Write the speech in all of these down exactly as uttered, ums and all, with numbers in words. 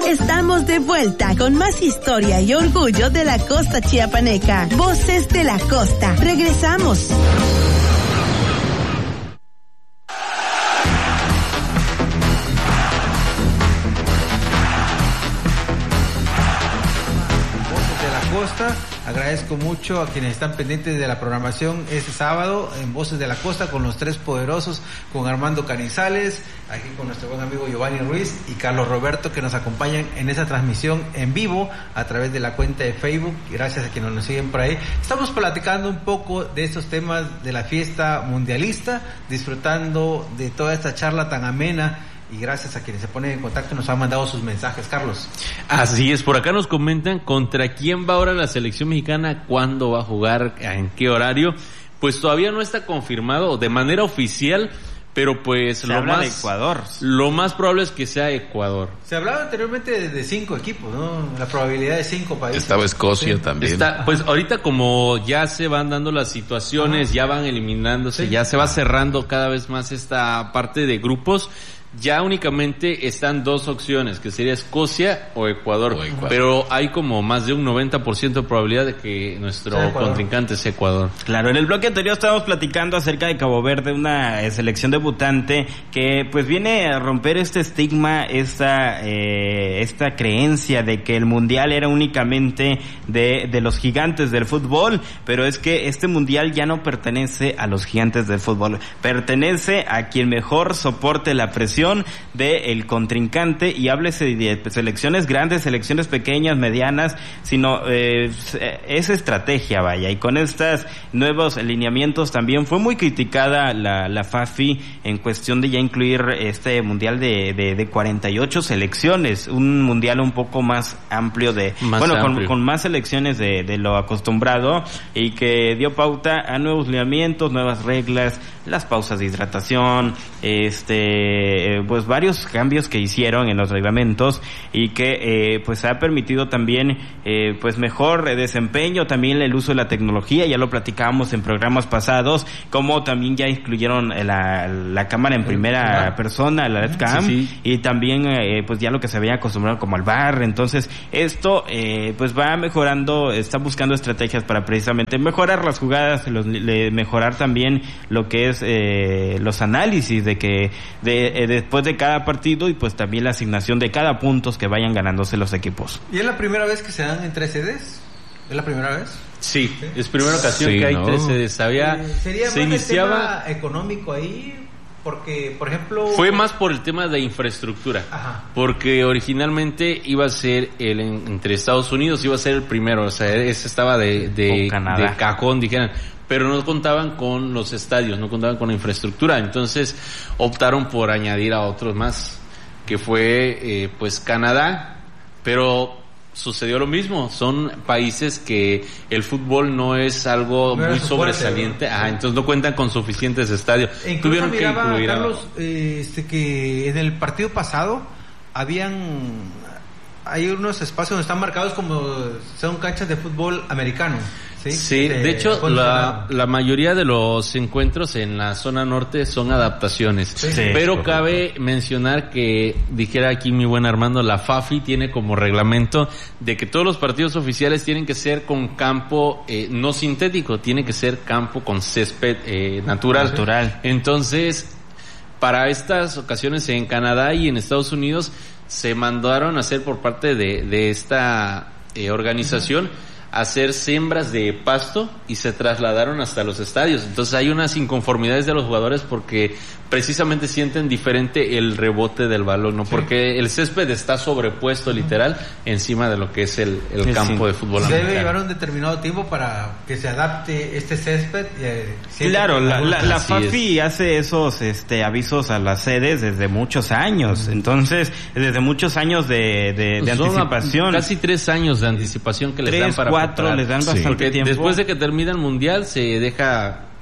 Estamos de vuelta con más historia y orgullo de la costa chiapaneca. Voces de la costa. Regresamos. Agradezco mucho a quienes están pendientes de la programación este sábado en Voces de la Costa con los tres poderosos, con Armando Canizales, aquí con nuestro buen amigo Giovanni Ruiz y Carlos Roberto, que nos acompañan en esa transmisión en vivo a través de la cuenta de Facebook. Gracias a quienes nos siguen por ahí. Estamos platicando un poco de estos temas de la fiesta mundialista, disfrutando de toda esta charla tan amena. Y gracias a quienes se ponen en contacto, nos han mandado sus mensajes, Carlos. Así es, por acá nos comentan contra quién va ahora la selección mexicana, cuándo va a jugar, en qué horario. Pues todavía no está confirmado de manera oficial, pero pues se lo habla más de Ecuador. Lo más probable es que sea Ecuador. Se hablaba anteriormente de, de cinco equipos, ¿no? La probabilidad de cinco países. Estaba Escocia sí. también. Está, pues ahorita como ya se van dando las situaciones, Ajá. ya van eliminándose, sí. ya se va cerrando cada vez más esta parte de grupos. Ya únicamente están dos opciones, que sería Escocia o Ecuador, o Ecuador. Pero hay como más de un noventa por ciento de probabilidad de que nuestro sí, contrincante sea Ecuador. Claro, en el bloque anterior estábamos platicando acerca de Cabo Verde, una eh, selección debutante que pues viene a romper este estigma, esta eh, esta creencia de que el mundial era únicamente de, de los gigantes del fútbol, pero es que este mundial ya no pertenece a los gigantes del fútbol, pertenece a quien mejor soporte la presión de el contrincante, y háblese de selecciones grandes, selecciones pequeñas, medianas, sino eh, es estrategia, vaya, y con estos nuevos lineamientos también fue muy criticada la, la FAFI en cuestión de ya incluir este mundial de, de, de cuarenta y ocho selecciones, un mundial un poco más amplio de, más bueno, amplio. Con, con más selecciones de, de lo acostumbrado, y que dio pauta a nuevos lineamientos, nuevas reglas, las pausas de hidratación, este, pues varios cambios que hicieron en los reglamentos, y que eh, pues ha permitido también eh, pues mejor desempeño, también el uso de la tecnología, ya lo platicábamos en programas pasados, como también ya incluyeron la, la cámara en primera persona, la webcam, sí, sí. y también eh, pues ya lo que se había acostumbrado como al V A R. Entonces esto eh, pues va mejorando, está buscando estrategias para precisamente mejorar las jugadas, los, le, mejorar también lo que es eh, los análisis de que de, eh, después de cada partido, y pues también la asignación de cada puntos que vayan ganándose los equipos. ¿Y es la primera vez que se dan en tres sedes? ¿Es la primera vez? Sí, ¿sí? Es primera ocasión sí, que hay ¿no? tres sedes. Había, eh, ¿Sería se más iniciaba... el tema económico ahí? Porque, por ejemplo... Fue más por el tema de infraestructura. Ajá. Porque originalmente iba a ser el entre Estados Unidos, iba a ser el primero. O sea, ese estaba de, de, de cajón, dijeran. Pero no contaban con los estadios, no contaban con la infraestructura. Entonces optaron por añadir a otros más, que fue eh, pues Canadá. Pero sucedió lo mismo, son países que el fútbol no es algo no muy sobresaliente, fuerte, ¿no? Ajá, entonces no cuentan con suficientes estadios. E incluso tuvieron miraba, que incluir Carlos, a... eh, este, que en el partido pasado habían hay unos espacios donde están marcados como son canchas de fútbol americano. Sí, sí de, de hecho la, la mayoría de los encuentros en la zona norte son adaptaciones, sí, sí, pero cabe mencionar que, dijera aquí mi buen Armando, la FAFI tiene como reglamento de que todos los partidos oficiales tienen que ser con campo eh, no sintético, tiene que ser campo con césped eh, natural. natural. Entonces, para estas ocasiones en Canadá y en Estados Unidos se mandaron a hacer por parte de, de esta eh, organización hacer siembras de pasto y se trasladaron hasta los estadios. Entonces hay unas inconformidades de los jugadores porque precisamente sienten diferente el rebote del balón, ¿no? Sí. Porque el césped está sobrepuesto literal encima de lo que es el, el sí, campo sí. de fútbol americano. Debe llevar un determinado tiempo para que se adapte este césped. Eh, claro, la, la, la FAFI es. hace esos este avisos a las sedes desde muchos años. Entonces, desde muchos años de, de, de anticipación. Casi tres años de anticipación que les tres, dan para cuatro, les dan bastante sí. tiempo. Después de que termina el mundial se deja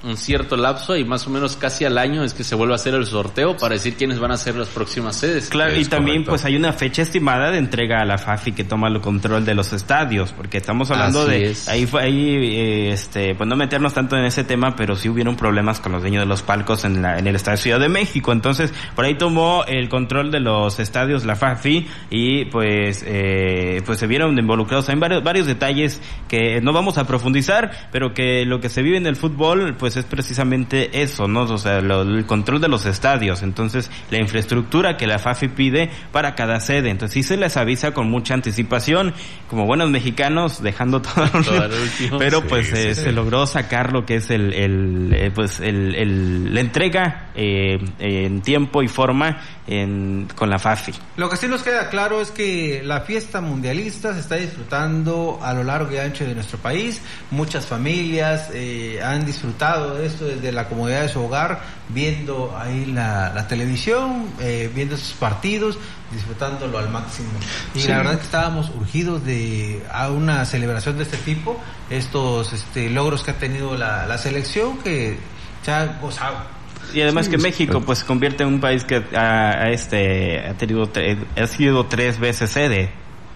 un cierto lapso y más o menos casi al año es que se vuelve a hacer el sorteo para decir quiénes van a ser las próximas sedes. Claro, es y también correcto. Pues hay una fecha estimada de entrega a la F A F I que toma el control de los estadios, porque estamos hablando Así de es. ahí fue ahí eh, este pues no meternos tanto en ese tema, pero sí hubieron problemas con los dueños de los palcos en la en el Estadio Ciudad de México. Entonces por ahí tomó el control de los estadios la F A F I y pues eh, pues se vieron involucrados en varios varios detalles que no vamos a profundizar, pero que lo que se vive en el fútbol pues es precisamente eso, ¿no? O sea, lo, el control de los estadios, entonces la infraestructura que la F A F I pide para cada sede. Entonces sí se les avisa con mucha anticipación, como buenos mexicanos, dejando todo, todo el último. pero sí, pues sí, eh, sí. se logró sacar lo que es el, el eh, pues el, el la entrega eh, en tiempo y forma en, con la F A F I. Lo que sí nos queda claro es que la fiesta mundialista se está disfrutando a lo largo y ancho de nuestro país. Muchas familias eh, han disfrutado de esto desde la comodidad de su hogar, viendo ahí la, la televisión, eh, viendo sus partidos, disfrutándolo al máximo. Y Sí. la verdad que estábamos urgidos de a una celebración de este tipo, estos este, logros que ha tenido la, la selección, que se ha gozado. Y además Sí, que es México correcto. pues se convierte en un país que ha, ha, este ha tenido tre- ha sido tres veces sede.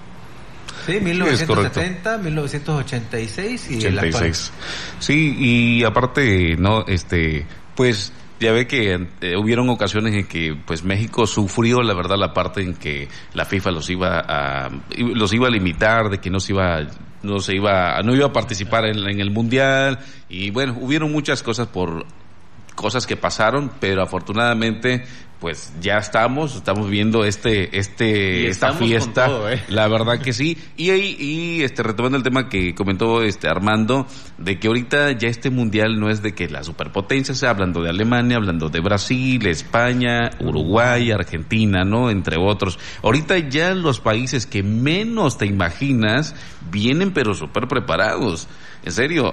Sí, mil novecientos setenta, mil novecientos ochenta y seis y el ochenta y actual. seis. Sí, y aparte, no, este, pues ya ve que eh, hubieron ocasiones en que pues México sufrió, la verdad, la parte en que la FIFA los iba a los iba a limitar, de que no se iba no se iba no iba a participar en, en el mundial, y bueno, hubieron muchas cosas por cosas que pasaron, pero afortunadamente pues ya estamos, estamos viendo este, este, Y esta estamos fiesta, con todo, ¿eh? la verdad que sí. Y ahí, y este, retomando el tema que comentó este Armando, de que ahorita ya este mundial no es de que la superpotencia, sea hablando de Alemania, hablando de Brasil, España, Uruguay, Argentina, ¿no? Entre otros. Ahorita ya los países que menos te imaginas vienen pero súper preparados. En serio.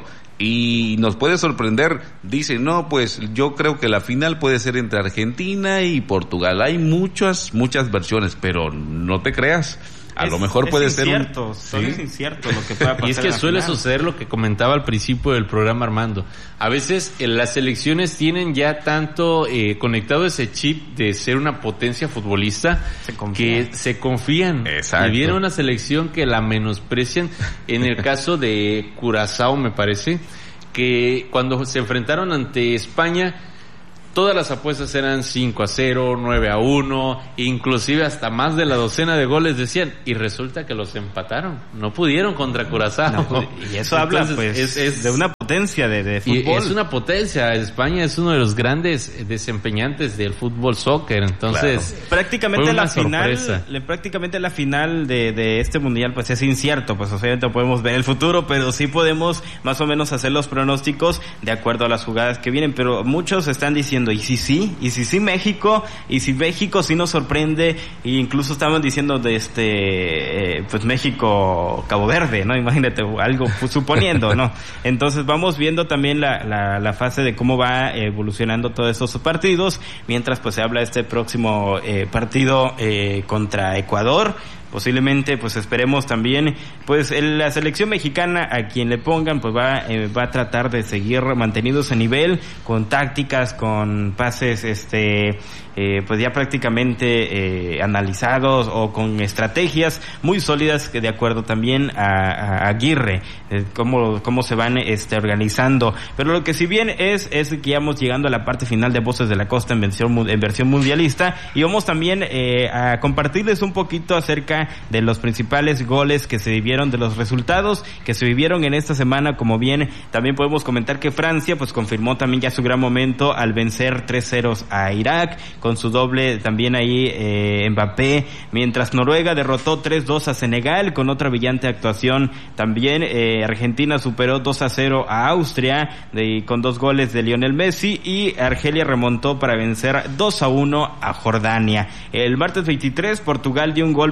Y nos puede sorprender, dicen, no, pues yo creo que la final puede ser entre Argentina y Portugal. Hay muchas, muchas versiones, pero no te creas. A Es- lo mejor es puede ser incierto, un... solo ¿Sí? es incierto lo que pueda pasar. Y es que en la suele final. suceder lo que comentaba al principio del programa Armando. A veces eh, las selecciones tienen ya tanto eh, conectado ese chip de ser una potencia futbolista Se confían. que se confían. Exacto. Y viene una selección que la menosprecian. En el caso de Curazao, me parece, que cuando se enfrentaron ante España, todas las apuestas eran cinco a cero, nueve a uno, inclusive hasta más de la docena de goles decían, y resulta que los empataron. No pudieron contra Curazao. No, y eso habla Entonces, pues es, es de una potencia de, de y fútbol. es una potencia. España es uno de los grandes desempeñantes del fútbol soccer. Entonces, prácticamente fue la una final, sorpresa. le- prácticamente la final de, de este mundial pues es incierto, pues obviamente no podemos ver el futuro, pero sí podemos más o menos hacer los pronósticos de acuerdo a las jugadas que vienen, pero muchos están diciendo, y si sí, y si sí México, y si México sí nos sorprende, e incluso estaban diciendo de este, eh, pues México, Cabo Verde, ¿no? Imagínate, algo pues, suponiendo, ¿no? Entonces vamos viendo también la, la, la fase de cómo va evolucionando todos estos partidos, mientras pues se habla de este próximo eh, partido eh, contra Ecuador. Posiblemente pues esperemos también pues el, la selección mexicana, a quien le pongan, pues va eh, va a tratar de seguir manteniendo ese nivel con tácticas, con pases este eh, pues ya prácticamente eh, analizados, o con estrategias muy sólidas que de acuerdo también a, a Aguirre, eh, cómo cómo se van este organizando. Pero lo que si bien es es que ya vamos llegando a la parte final de Voces de la Costa en versión en versión mundialista, y vamos también eh, a compartirles un poquito acerca de los principales goles que se vivieron, de los resultados que se vivieron en esta semana. Como bien también podemos comentar que Francia pues confirmó también ya su gran momento al vencer tres ceros a Irak, con su doble también ahí eh, Mbappé, mientras Noruega derrotó tres dos a Senegal con otra brillante actuación también. eh, Argentina superó dos a cero a Austria de, con dos goles de Lionel Messi, y Argelia remontó para vencer dos a uno a Jordania. El martes veintitrés Portugal dio un golpe de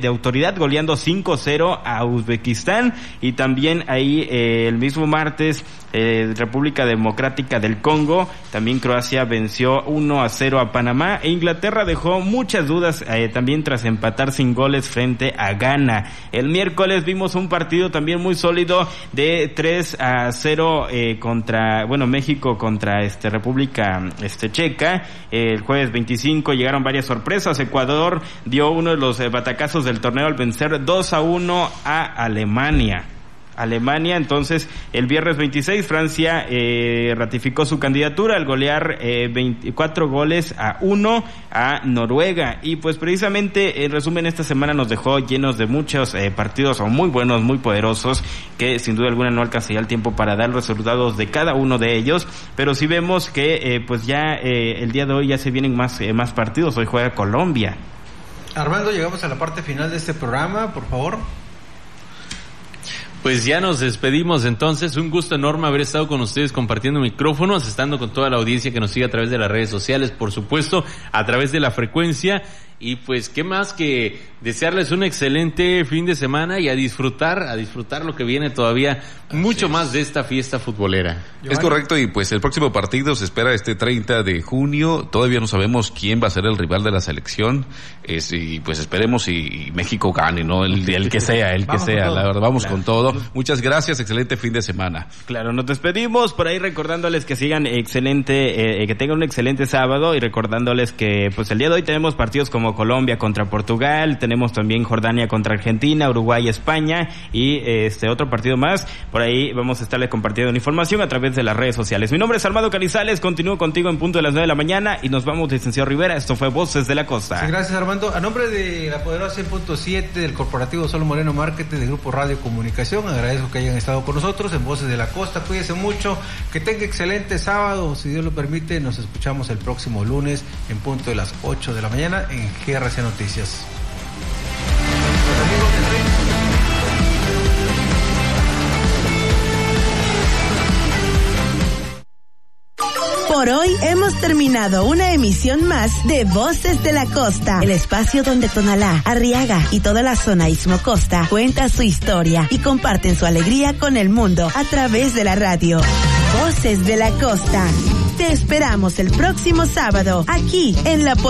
de autoridad, goleando cinco cero a Uzbekistán. Y también ahí eh, el mismo martes, eh, República Democrática del Congo, también Croacia venció uno a cero a Panamá, e Inglaterra dejó muchas dudas eh, también tras empatar sin goles frente a Ghana. El miércoles vimos un partido también muy sólido de tres a cero eh, contra, bueno, México contra este República este Checa. Eh, el jueves veinticinco llegaron varias sorpresas. Ecuador dio uno de los eh, batacazos del torneo al vencer dos a uno a Alemania. Alemania, entonces, el viernes veintiséis, Francia eh, ratificó su candidatura al golear eh, veinticuatro goles a uno a Noruega. Y pues precisamente, en resumen, esta semana nos dejó llenos de muchos eh, partidos muy buenos, muy poderosos, que sin duda alguna no alcanzaría el tiempo para dar los resultados de cada uno de ellos, pero sí vemos que eh, pues ya eh, el día de hoy ya se vienen más, eh, más partidos. Hoy juega Colombia. Armando, llegamos a la parte final de este programa, por favor. Pues ya nos despedimos entonces, un gusto enorme haber estado con ustedes compartiendo micrófonos, estando con toda la audiencia que nos sigue a través de las redes sociales, por supuesto, a través de la frecuencia, y pues qué más que desearles un excelente fin de semana y a disfrutar, a disfrutar lo que viene todavía, mucho Así más es. de esta fiesta futbolera. Es correcto, y pues el próximo partido se espera este treinta de junio, todavía no sabemos quién va a ser el rival de la selección, es, y pues esperemos y, y México gane, ¿no? El, el que sea, el que sea, la verdad, vamos claro. con todo. Muchas gracias, excelente fin de semana. Claro, nos despedimos por ahí recordándoles que sigan excelente, eh, que tengan un excelente sábado, y recordándoles que pues el día de hoy tenemos partidos como Colombia contra Portugal, tenemos también Jordania contra Argentina, Uruguay, España, y este otro partido más. Por ahí vamos a estarles compartiendo información a través de las redes sociales. Mi nombre es Armando Canizales, continúo contigo en punto de las nueve de la mañana y nos vamos, licenciado Rivera. Esto fue Voces de la Costa. Sí, gracias, Armando. A nombre de la poderosa cien punto siete del Corporativo Sol Moreno Marketing del Grupo Radio Comunicación, agradezco que hayan estado con nosotros en Voces de la Costa. Cuídense mucho, que tenga excelente sábado, si Dios lo permite. Nos escuchamos el próximo lunes en punto de las ocho de la mañana en G R C Noticias. Por hoy hemos terminado una emisión más de Voces de la Costa, el espacio donde Tonalá, Arriaga y toda la zona Istmo Costa cuentan su historia y comparten su alegría con el mundo a través de la radio. Voces de la Costa. Te esperamos el próximo sábado aquí en la